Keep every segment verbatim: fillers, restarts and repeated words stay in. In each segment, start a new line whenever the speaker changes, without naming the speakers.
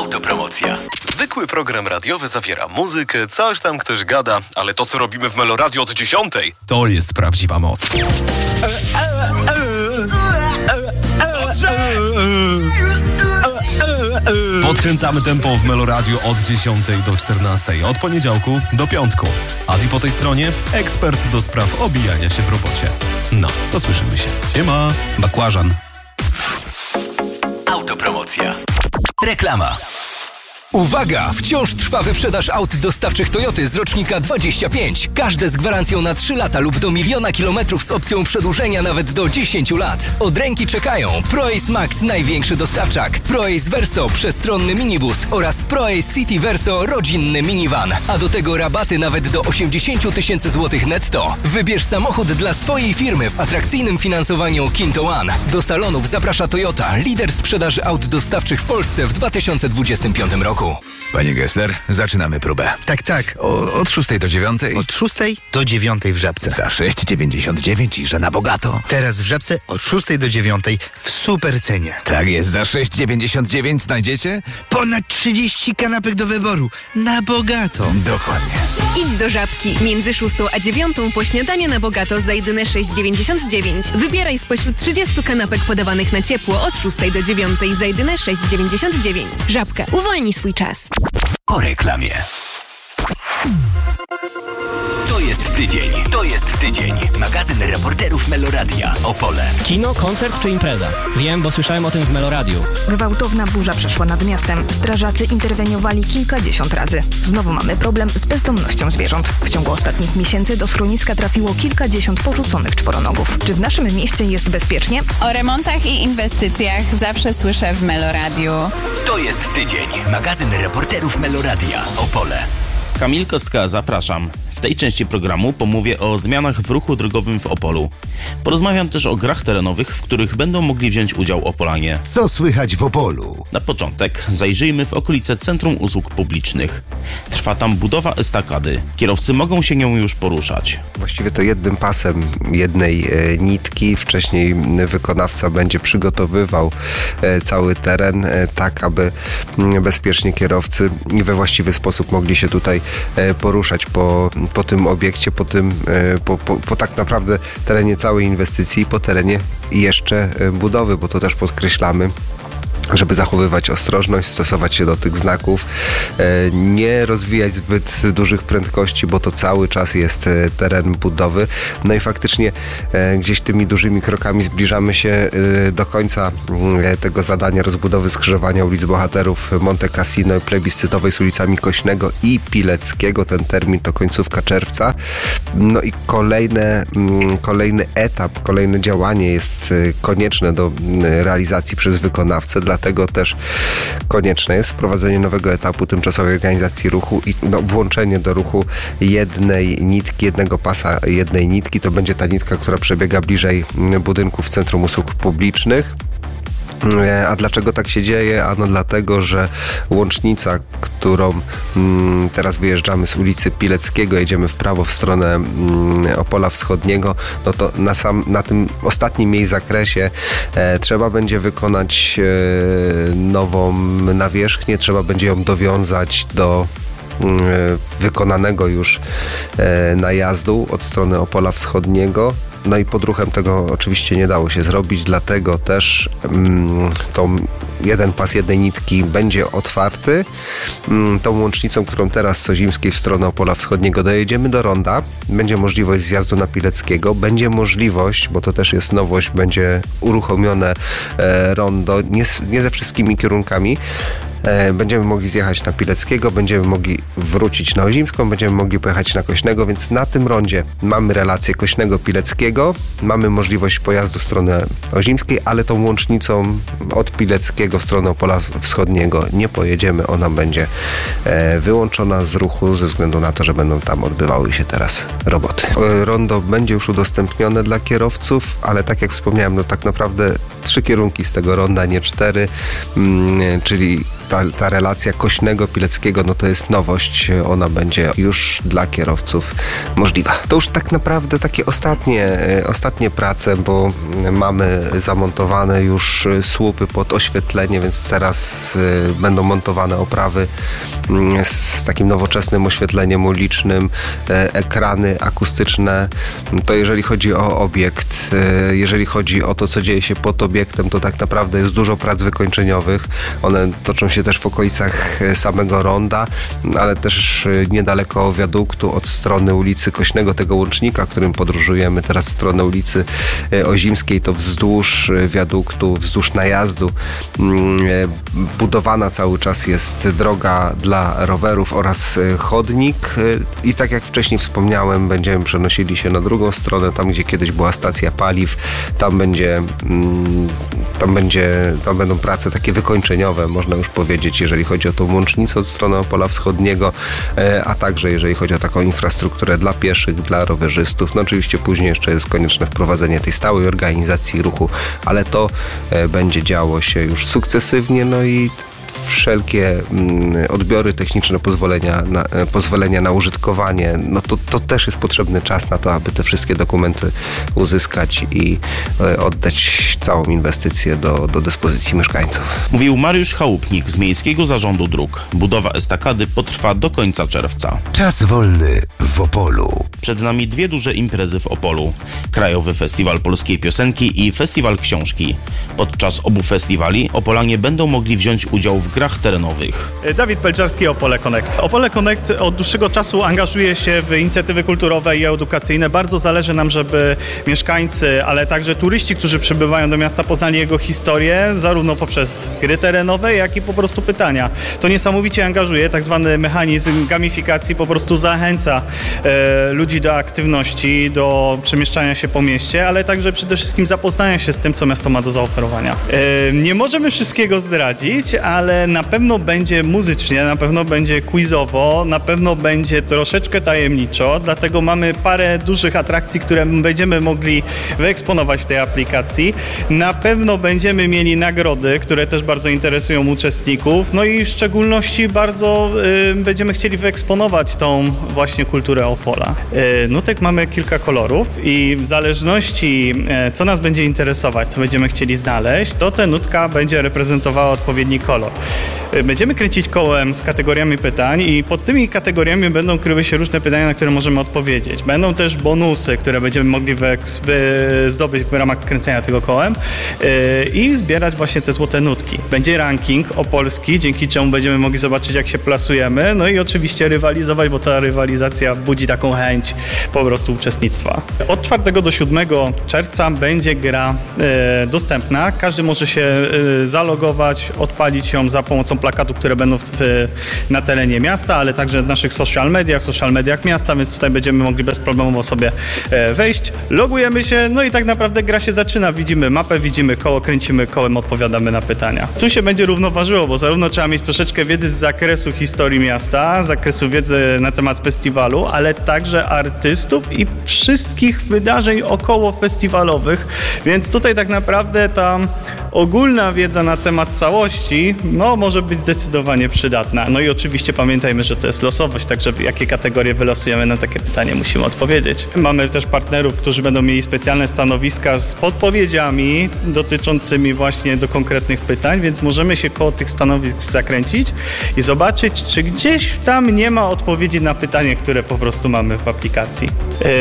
Autopromocja. Zwykły program radiowy zawiera muzykę, coś tam ktoś gada, ale to, co robimy w Meloradio od dziesiątej, to jest prawdziwa moc. Podkręcamy tempo w Meloradio od dziesiątej do czternastej, od poniedziałku do piątku. A ty po tej stronie ekspert do spraw obijania się w robocie. No, to słyszymy się. Siema, bakłażan. Autopromocja. Reklama.
Uwaga! Wciąż trwa wyprzedaż aut dostawczych Toyoty z rocznika dwadzieścia pięć. Każde z gwarancją na trzy lata lub do miliona kilometrów z opcją przedłużenia nawet do dziesięć lat. Od ręki czekają ProAce Max, największy dostawczak, ProAce Verso, przestronny minibus oraz ProAce City Verso, rodzinny minivan. A do tego rabaty nawet do osiemdziesiąt tysięcy złotych netto. Wybierz samochód dla swojej firmy w atrakcyjnym finansowaniu Kinto One. Do salonów zaprasza Toyota, lider sprzedaży aut dostawczych w Polsce w dwa tysiące dwudziestym piątym roku.
Panie Gessler, zaczynamy próbę.
Tak, tak.
O, od szóstej do dziewiątej?
Od szóstej do dziewiątej w Żabce.
Za sześć dziewięćdziesiąt dziewięć i że na bogato.
Teraz w Żabce od szóstej do dziewiątej w super cenie.
Tak jest, za sześć dziewięćdziesiąt dziewięć znajdziecie?
Ponad trzydzieści kanapek do wyboru. Na bogato.
Dokładnie.
Idź do Żabki. Między szóstą a dziewiątą po śniadanie na bogato za jedyne sześć dziewięćdziesiąt dziewięć. Wybieraj spośród trzydziestu kanapek podawanych na ciepło od szóstej do dziewiątej za jedyne sześć dziewięćdziesiąt dziewięć. Żabka. Uwolnij swój czas.
Po reklamie. To jest tydzień, to jest tydzień. Magazyn reporterów Meloradia. Opole.
Kino, koncert czy impreza? Wiem, bo słyszałem o tym w Meloradiu.
Gwałtowna burza przeszła nad miastem. Strażacy interweniowali kilkadziesiąt razy. Znowu mamy problem z bezdomnością zwierząt. W ciągu ostatnich miesięcy do schroniska trafiło kilkadziesiąt porzuconych czworonogów. Czy w naszym mieście jest bezpiecznie?
O remontach i inwestycjach zawsze słyszę w Meloradiu.
To jest tydzień. Magazyn reporterów Meloradia. Opole.
Kamil Kostka, zapraszam. W tej części programu pomówię o zmianach w ruchu drogowym w Opolu. Porozmawiam też o grach terenowych, w których będą mogli wziąć udział Opolanie.
Co słychać w Opolu?
Na początek zajrzyjmy w okolice Centrum Usług Publicznych. Trwa tam budowa estakady. Kierowcy mogą się nią już poruszać.
Właściwie to jednym pasem jednej e, nitki. Wcześniej wykonawca będzie przygotowywał e, cały teren e, tak, aby m, bezpiecznie kierowcy i we właściwy sposób mogli się tutaj e, poruszać po, po tym obiekcie, po tym, e, po, po, po tak naprawdę terenie całej inwestycji, po terenie jeszcze e, budowy, bo to też podkreślamy, żeby zachowywać ostrożność, stosować się do tych znaków, nie rozwijać zbyt dużych prędkości, bo to cały czas jest teren budowy. No i faktycznie gdzieś tymi dużymi krokami zbliżamy się do końca tego zadania rozbudowy skrzyżowania ulic Bohaterów Monte Cassino i plebiscytowej z ulicami Kośnego i Pileckiego. Ten termin to końcówka czerwca. No i kolejne, kolejny etap, kolejne działanie jest konieczne do realizacji przez wykonawcę. Dlatego też konieczne jest wprowadzenie nowego etapu tymczasowej organizacji ruchu i no, włączenie do ruchu jednej nitki, jednego pasa jednej nitki. To będzie ta nitka, która przebiega bliżej budynków Centrum Usług Publicznych. A dlaczego tak się dzieje? Ano dlatego, że łącznica, którą mm, teraz wyjeżdżamy z ulicy Pileckiego, jedziemy w prawo w stronę mm, Opola Wschodniego, no to na, sam, na tym ostatnim jej zakresie e, trzeba będzie wykonać e, nową nawierzchnię, trzeba będzie ją dowiązać do e, wykonanego już e, najazdu od strony Opola Wschodniego. No i podruchem tego oczywiście nie dało się zrobić, dlatego też mm, tą jeden pas jednej nitki będzie otwarty. Mm, tą łącznicą, którą teraz z Ozimskiej w stronę Opola Wschodniego dojedziemy do ronda, będzie możliwość zjazdu na Pileckiego, będzie możliwość, bo to też jest nowość, będzie uruchomione e, rondo, nie, nie ze wszystkimi kierunkami. Będziemy mogli zjechać na Pileckiego, będziemy mogli wrócić na Ozimską, będziemy mogli pojechać na Kośnego, więc na tym rondzie mamy relację Kośnego-Pileckiego, mamy możliwość pojazdu w stronę Ozimskiej, ale tą łącznicą od Pileckiego w stronę Opola Wschodniego nie pojedziemy, ona będzie wyłączona z ruchu ze względu na to, że będą tam odbywały się teraz roboty. Rondo będzie już udostępnione dla kierowców, ale tak jak wspomniałem, no tak naprawdę trzy kierunki z tego ronda, nie cztery, czyli ta, ta relacja Kośnego-Pileckiego, no to jest nowość. Ona będzie już dla kierowców możliwa. To już tak naprawdę takie ostatnie, ostatnie prace, bo mamy zamontowane już słupy pod oświetlenie, więc teraz będą montowane oprawy z takim nowoczesnym oświetleniem ulicznym, ekrany akustyczne. To jeżeli chodzi o obiekt, jeżeli chodzi o to, co dzieje się pod obiektem, to tak naprawdę jest dużo prac wykończeniowych. One toczą się też w okolicach samego ronda, ale też niedaleko wiaduktu od strony ulicy Kośnego, tego łącznika, którym podróżujemy teraz w stronę ulicy Ozimskiej, to wzdłuż wiaduktu, wzdłuż najazdu budowana cały czas jest droga dla rowerów oraz chodnik i tak jak wcześniej wspomniałem, będziemy przenosili się na drugą stronę, tam gdzie kiedyś była stacja paliw, tam będzie tam będzie, tam będą prace takie wykończeniowe, można już powiedzieć, jeżeli chodzi o tą łącznicę od strony Opola Wschodniego, a także jeżeli chodzi o taką infrastrukturę dla pieszych, dla rowerzystów. No oczywiście później jeszcze jest konieczne wprowadzenie tej stałej organizacji ruchu, ale to będzie działo się już sukcesywnie, no i wszelkie odbiory techniczne, pozwolenia na, pozwolenia na użytkowanie, no to, to też jest potrzebny czas na to, aby te wszystkie dokumenty uzyskać i oddać całą inwestycję do, do dyspozycji mieszkańców.
Mówił Mariusz Chałupnik z Miejskiego Zarządu Dróg. Budowa estakady potrwa do końca czerwca.
Czas wolny w Opolu.
Przed nami dwie duże imprezy w Opolu. Krajowy Festiwal Polskiej Piosenki i Festiwal Książki. Podczas obu festiwali Opolanie będą mogli wziąć udział w grach terenowych.
Dawid Pelczarski, Opole Connect. Opole Connect od dłuższego czasu angażuje się w inicjatywy kulturowe i edukacyjne. Bardzo zależy nam, żeby mieszkańcy, ale także turyści, którzy przybywają do miasta, poznali jego historię, zarówno poprzez gry terenowe, jak i po prostu pytania. To niesamowicie angażuje, tak zwany mechanizm gamifikacji po prostu zachęca e, ludzi do aktywności, do przemieszczania się po mieście, ale także przede wszystkim zapoznania się z tym, co miasto ma do zaoferowania. E, nie możemy wszystkiego zdradzić, ale na pewno będzie muzycznie, na pewno będzie quizowo, na pewno będzie troszeczkę tajemniczo, dlatego mamy parę dużych atrakcji, które będziemy mogli wyeksponować w tej aplikacji. Na pewno będziemy mieli nagrody, które też bardzo interesują uczestników, no i w szczególności bardzo y, będziemy chcieli wyeksponować tą właśnie kulturę Opola. Y, nutek mamy kilka kolorów i w zależności y, co nas będzie interesować, co będziemy chcieli znaleźć, to ta nutka będzie reprezentowała odpowiedni kolor. Będziemy kręcić kołem z kategoriami pytań i pod tymi kategoriami będą kryły się różne pytania, na które możemy odpowiedzieć. Będą też bonusy, które będziemy mogli wy, wy, zdobyć w ramach kręcenia tego kołem yy, i zbierać właśnie te złote nutki. Będzie ranking opolski, dzięki czemu będziemy mogli zobaczyć, jak się plasujemy, no i oczywiście rywalizować, bo ta rywalizacja budzi taką chęć po prostu uczestnictwa. Od czwartego do siódmego czerwca będzie gra yy, dostępna. Każdy może się yy, zalogować, odpalić ją za pomocą plakatów, które będą w, w, na terenie miasta, ale także w naszych social mediach, social mediach miasta, więc tutaj będziemy mogli bezproblemowo sobie e, wejść. Logujemy się, no i tak naprawdę gra się zaczyna. Widzimy mapę, widzimy koło, kręcimy kołem, odpowiadamy na pytania. Tu się będzie równoważyło, bo zarówno trzeba mieć troszeczkę wiedzy z zakresu historii miasta, z zakresu wiedzy na temat festiwalu, ale także artystów i wszystkich wydarzeń około festiwalowych, więc tutaj tak naprawdę ta ogólna wiedza na temat całości, no może być zdecydowanie przydatna. No i oczywiście pamiętajmy, że to jest losowość, także jakie kategorie wylosujemy, na takie pytanie musimy odpowiedzieć. Mamy też partnerów, którzy będą mieli specjalne stanowiska z podpowiedziami dotyczącymi właśnie do konkretnych pytań, więc możemy się koło tych stanowisk zakręcić i zobaczyć, czy gdzieś tam nie ma odpowiedzi na pytanie, które po prostu mamy w aplikacji.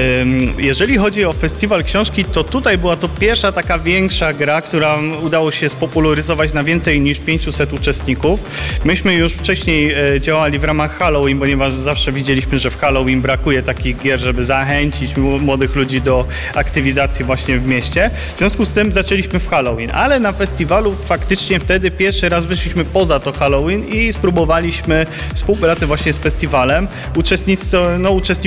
Jeżeli chodzi o Festiwal Książki, to tutaj była to pierwsza taka większa gra, która udało się spopularyzować na więcej niż pięciuset uczestników. Myśmy już wcześniej działali w ramach Halloween, ponieważ zawsze widzieliśmy, że w Halloween brakuje takich gier, żeby zachęcić młodych ludzi do aktywizacji właśnie w mieście. W związku z tym zaczęliśmy w Halloween, ale na festiwalu faktycznie wtedy pierwszy raz wyszliśmy poza to Halloween i spróbowaliśmy współpracy właśnie z festiwalem. Uczestnictwo, no, uczestników było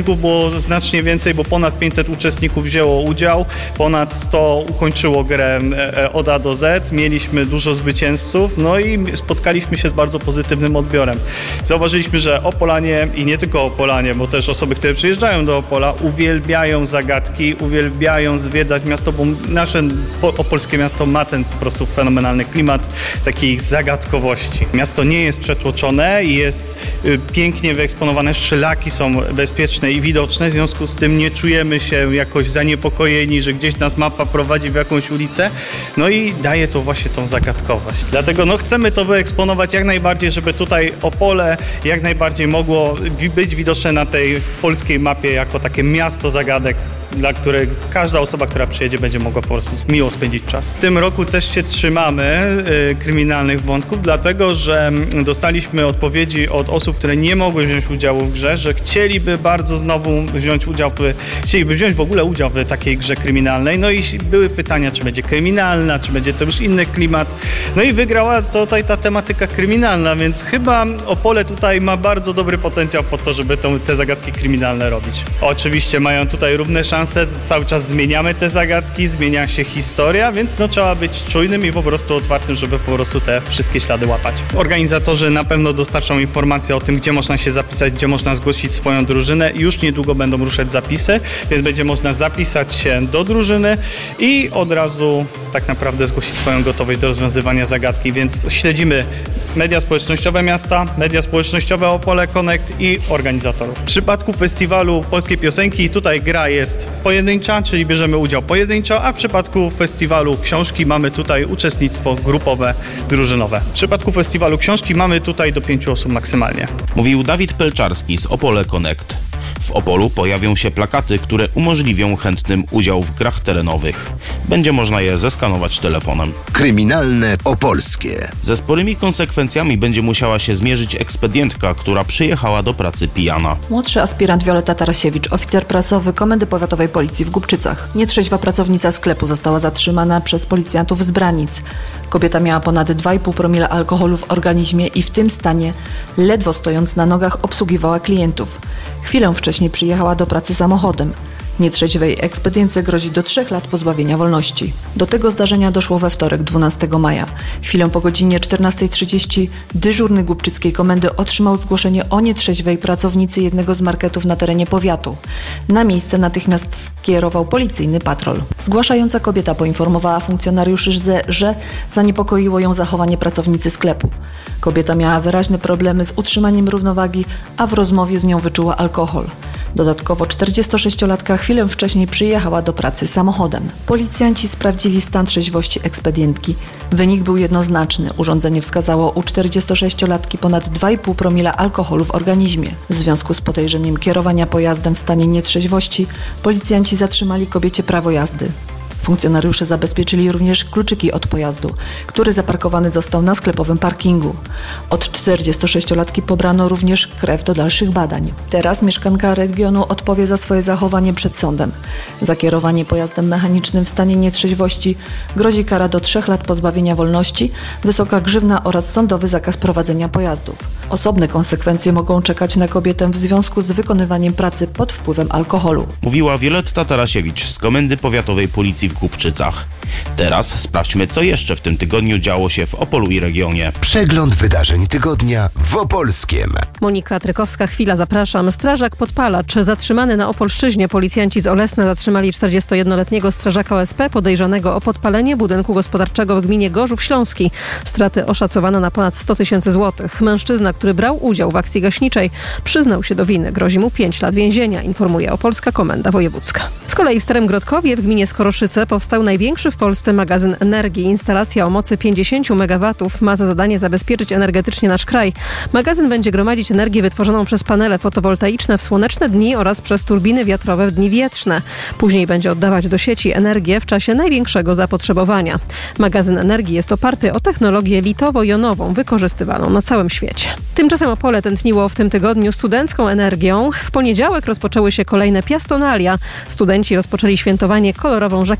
było znacznie więcej, bo ponad pięćset uczestników wzięło udział, ponad sto ukończyło grę od A do Z, mieliśmy dużo zwycięzców, no i spotkaliśmy się z bardzo pozytywnym odbiorem. Zauważyliśmy, że Opolanie i nie tylko Opolanie, bo też osoby, które przyjeżdżają do Opola, uwielbiają zagadki, uwielbiają zwiedzać miasto, bo nasze opolskie miasto ma ten po prostu fenomenalny klimat takiej zagadkowości. Miasto nie jest przetłoczone, jest pięknie wyeksponowane, szlaki są bezpieczne i widoczne, w związku z tym nie czujemy się jakoś zaniepokojeni, że gdzieś nas mapa prowadzi w jakąś ulicę, no i daje to właśnie tą zagadkowość. Dlatego no, chcemy to wyeksponować jak najbardziej, żeby tutaj Opole jak najbardziej mogło być widoczne na tej polskiej mapie jako takie miasto zagadek, dla której każda osoba, która przyjedzie, będzie mogła po prostu miło spędzić czas. W tym roku też się trzymamy y, kryminalnych wątków, dlatego że dostaliśmy odpowiedzi od osób, które nie mogły wziąć udziału w grze, że chcieliby bardzo znowu wziąć udział, w, chcieliby wziąć w ogóle udział w takiej grze kryminalnej. No i były pytania, czy będzie kryminalna, czy będzie to już inny klimat. No i wygrała tutaj ta tematyka kryminalna, więc chyba Opole tutaj ma bardzo dobry potencjał po to, żeby tą, te zagadki kryminalne robić. Oczywiście mają tutaj równe szanse, cały czas zmieniamy te zagadki, zmienia się historia, więc no trzeba być czujnym i po prostu otwartym, żeby po prostu te wszystkie ślady łapać. Organizatorzy na pewno dostarczą informacje o tym, gdzie można się zapisać, gdzie można zgłosić swoją drużynę. Już niedługo będą ruszać zapisy, więc będzie można zapisać się do drużyny i od razu tak naprawdę zgłosić swoją gotowość do rozwiązywania zagadki, więc śledzimy media społecznościowe miasta, media społecznościowe Opole Connect i organizatorów. W przypadku festiwalu Polskiej Piosenki tutaj gra jest pojedyncza, czyli bierzemy udział pojedynczo, a w przypadku festiwalu książki mamy tutaj uczestnictwo grupowe, drużynowe. W przypadku festiwalu książki mamy tutaj do pięciu osób maksymalnie.
Mówił Dawid Pelczarski z Opole Connect. W Opolu pojawią się plakaty, które umożliwią chętnym udział w grach terenowych. Będzie można je zeskanować telefonem.
Kryminalne opolskie.
Ze sporymi konsekwencjami będzie musiała się zmierzyć ekspedientka, która przyjechała do pracy pijana.
Młodszy aspirant Wioleta Tarasiewicz, oficer prasowy Komendy Powiatowej Policji w Głubczycach. Nietrzeźwa pracownica sklepu została zatrzymana przez policjantów z Branic. Kobieta miała ponad dwa i pół promila alkoholu w organizmie i w tym stanie, ledwo stojąc na nogach, obsługiwała klientów. Chwilę wcześniej przyjechała do pracy samochodem. Nietrzeźwej ekspedience grozi do trzech lat pozbawienia wolności. Do tego zdarzenia doszło we wtorek, dwunastego maja. Chwilę po godzinie czternastej trzydzieści dyżurny Głubczyckiej Komendy otrzymał zgłoszenie o nietrzeźwej pracownicy jednego z marketów na terenie powiatu. Na miejsce natychmiast skierował policyjny patrol. Zgłaszająca kobieta poinformowała funkcjonariuszy, że zaniepokoiło ją zachowanie pracownicy sklepu. Kobieta miała wyraźne problemy z utrzymaniem równowagi, a w rozmowie z nią wyczuła alkohol. Dodatkowo czterdziestosześciolatka chwilę wcześniej przyjechała do pracy samochodem. Policjanci sprawdzili stan trzeźwości ekspedientki. Wynik był jednoznaczny. Urządzenie wskazało u czterdziestosześciolatki ponad dwa i pół promila alkoholu w organizmie. W związku z podejrzeniem kierowania pojazdem w stanie nietrzeźwości, policjanci zatrzymali kobiecie prawo jazdy. Funkcjonariusze zabezpieczyli również kluczyki od pojazdu, który zaparkowany został na sklepowym parkingu. Od czterdziestosześciolatki pobrano również krew do dalszych badań. Teraz mieszkanka regionu odpowie za swoje zachowanie przed sądem. Za kierowanie pojazdem mechanicznym w stanie nietrzeźwości grozi kara do trzech lat pozbawienia wolności, wysoka grzywna oraz sądowy zakaz prowadzenia pojazdów. Osobne konsekwencje mogą czekać na kobietę w związku z wykonywaniem pracy pod wpływem alkoholu.
Mówiła Wioletta Tarasiewicz z Komendy Powiatowej Policji w Głubczycach. Teraz sprawdźmy, co jeszcze w tym tygodniu działo się w Opolu i regionie.
Przegląd wydarzeń tygodnia w Opolskiem.
Monika Trykowska, chwila, zapraszam. Strażak podpalacz zatrzymany na Opolszczyźnie. Policjanci z Olesna zatrzymali czterdziestojednoletniego strażaka O S P podejrzanego o podpalenie budynku gospodarczego w gminie Gorzów Śląski. Straty oszacowano na ponad sto tysięcy złotych. Mężczyzna, który brał udział w akcji gaśniczej, przyznał się do winy. Grozi mu pięć lat więzienia, informuje Opolska Komenda Wojewódzka. Z kolei w Starym Grodkowie w gminie Skoroszyce powstał największy w Polsce magazyn energii. Instalacja o mocy pięćdziesiąt megawatów ma za zadanie zabezpieczyć energetycznie nasz kraj. Magazyn będzie gromadzić energię wytworzoną przez panele fotowoltaiczne w słoneczne dni oraz przez turbiny wiatrowe w dni wietrzne. Później będzie oddawać do sieci energię w czasie największego zapotrzebowania. Magazyn energii jest oparty o technologię litowo-jonową wykorzystywaną na całym świecie. Tymczasem Opole tętniło w tym tygodniu studencką energią. W poniedziałek rozpoczęły się kolejne piastonalia. Studenci rozpoczęli świętowanie kolorową żakinę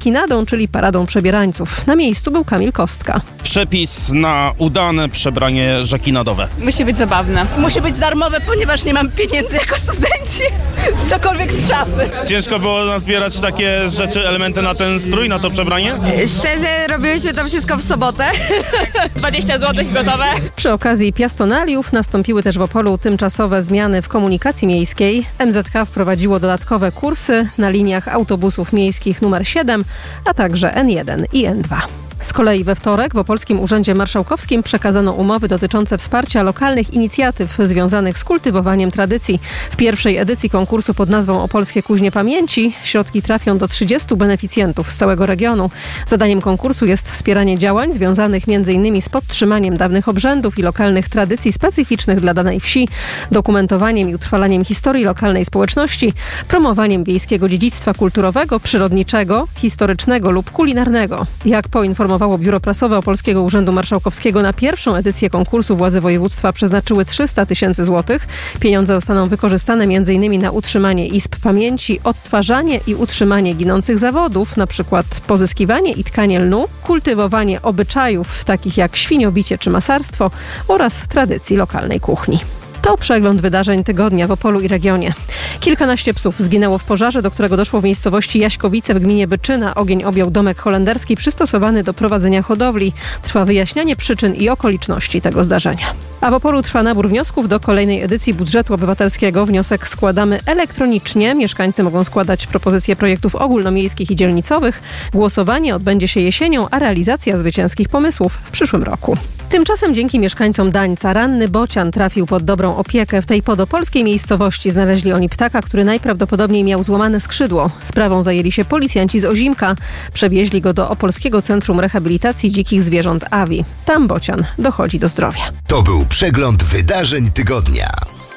żakinadą, czyli paradą przebierańców. Na miejscu był Kamil Kostka.
Przepis na udane przebranie żakinadowe.
Musi być zabawne.
Musi być darmowe, ponieważ nie mam pieniędzy jako studenci. Cokolwiek z szafy.
Ciężko było nazbierać takie rzeczy, elementy na ten strój, na to przebranie?
Szczerze, robiłyśmy to wszystko w sobotę.
dwadzieścia złotych gotowe.
Przy okazji piastonaliów nastąpiły też w Opolu tymczasowe zmiany w komunikacji miejskiej. M Z K wprowadziło dodatkowe kursy na liniach autobusów miejskich numer siedem, a także N jeden i N dwa. Z kolei we wtorek w Opolskim Urzędzie Marszałkowskim przekazano umowy dotyczące wsparcia lokalnych inicjatyw związanych z kultywowaniem tradycji. W pierwszej edycji konkursu pod nazwą Opolskie Kuźnie Pamięci środki trafią do trzydziestu beneficjentów z całego regionu. Zadaniem konkursu jest wspieranie działań związanych m.in. z podtrzymaniem dawnych obrzędów i lokalnych tradycji specyficznych dla danej wsi, dokumentowaniem i utrwalaniem historii lokalnej społeczności, promowaniem wiejskiego dziedzictwa kulturowego, przyrodniczego, historycznego lub kulinarnego. Jak poinformowało Biuro Prasowe Opolskiego Urzędu Marszałkowskiego, na pierwszą edycję konkursu władze województwa przeznaczyły trzysta tysięcy złotych. Pieniądze zostaną wykorzystane m.in. na utrzymanie izb pamięci, odtwarzanie i utrzymanie ginących zawodów, np. pozyskiwanie i tkanie lnu, kultywowanie obyczajów takich jak świniobicie czy masarstwo oraz tradycji lokalnej kuchni. To przegląd wydarzeń tygodnia w Opolu i regionie. Kilkanaście psów zginęło w pożarze, do którego doszło w miejscowości Jaśkowice w gminie Byczyna. Ogień objął domek holenderski przystosowany do prowadzenia hodowli. Trwa wyjaśnianie przyczyn i okoliczności tego zdarzenia. A w Opolu trwa nabór wniosków do kolejnej edycji budżetu obywatelskiego. Wniosek składamy elektronicznie. Mieszkańcy mogą składać propozycje projektów ogólnomiejskich i dzielnicowych. Głosowanie odbędzie się jesienią, a realizacja zwycięskich pomysłów w przyszłym roku. Tymczasem dzięki mieszkańcom Dańca ranny bocian trafił pod dobrą opiekę. W tej podopolskiej miejscowości znaleźli oni ptaka, który najprawdopodobniej miał złamane skrzydło. Sprawą zajęli się policjanci z Ozimka. Przewieźli go do Opolskiego Centrum Rehabilitacji Dzikich Zwierząt A W I. Tam bocian dochodzi do zdrowia.
To był przegląd wydarzeń tygodnia.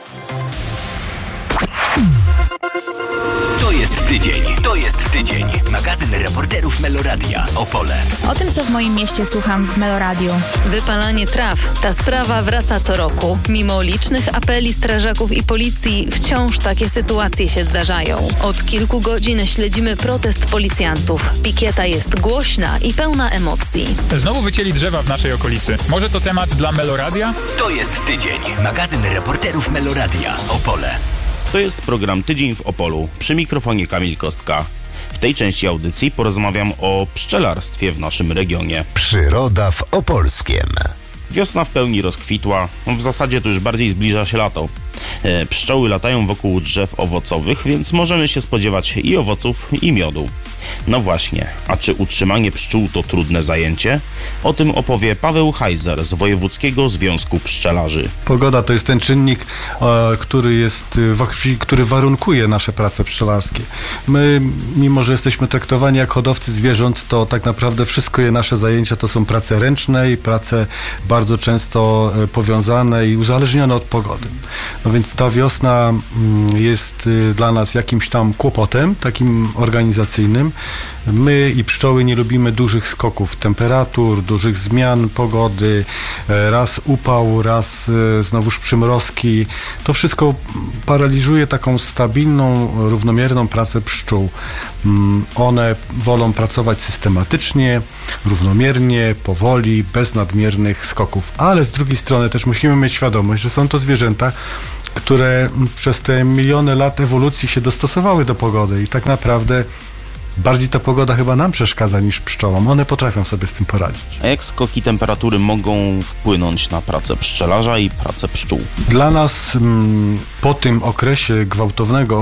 To jest tydzień. To jest tydzień. Magazyn reporterów Meloradia. Opole.
O tym, co w moim mieście słucham w Meloradiu.
Wypalanie traw. Ta sprawa wraca co roku. Mimo licznych apeli strażaków i policji, wciąż takie sytuacje się zdarzają. Od kilku godzin śledzimy protest policjantów. Pikieta jest głośna i pełna emocji.
Znowu wycięli drzewa w naszej okolicy. Może to temat dla Meloradia?
To jest tydzień. Magazyn reporterów Meloradia. Opole.
To jest program Tydzień w Opolu. Przy mikrofonie Kamil Kostka. W tej części audycji porozmawiam o pszczelarstwie w naszym regionie.
Przyroda w Opolskiem.
Wiosna w pełni rozkwitła, w zasadzie to już bardziej zbliża się lato. E, pszczoły latają wokół drzew owocowych, więc możemy się spodziewać i owoców, i miodu. No właśnie, a czy utrzymanie pszczół to trudne zajęcie? O tym opowie Paweł Hajzer z Wojewódzkiego Związku Pszczelarzy.
Pogoda to jest ten czynnik, e, który jest, który warunkuje nasze prace pszczelarskie. My, mimo że jesteśmy traktowani jak hodowcy zwierząt, to tak naprawdę wszystkie nasze zajęcia to są prace ręczne i prace bardzo często powiązane i uzależnione od pogody. No więc ta wiosna jest dla nas jakimś tam kłopotem, takim organizacyjnym. My i pszczoły nie lubimy dużych skoków temperatur, dużych zmian pogody, raz upał, raz znowuż przymrozki. To wszystko paraliżuje taką stabilną, równomierną pracę pszczół. One wolą pracować systematycznie, równomiernie, powoli, bez nadmiernych skoków. Ale z drugiej strony też musimy mieć świadomość, że są to zwierzęta, które przez te miliony lat ewolucji się dostosowały do pogody i tak naprawdę bardziej ta pogoda chyba nam przeszkadza niż pszczołom. One potrafią sobie z tym poradzić.
A jak skoki temperatury mogą wpłynąć na pracę pszczelarza i pracę pszczół?
Dla nas m, po tym okresie gwałtownego